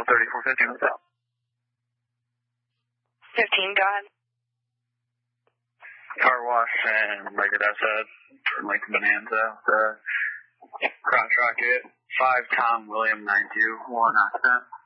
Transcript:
Signal 3450, what's up? 15, go ahead. Car wash and like outside from like Bonanza, the crotch rocket, 5 Tom William 92, 1 accent.